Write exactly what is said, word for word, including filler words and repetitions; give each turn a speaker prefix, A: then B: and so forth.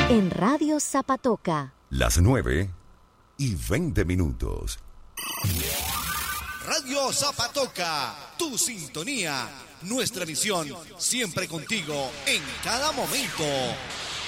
A: En Radio Zapatoca.
B: Las nueve y veinte minutos.
C: Radio Zapatoca, tu sintonía, nuestra misión, siempre contigo, en cada momento.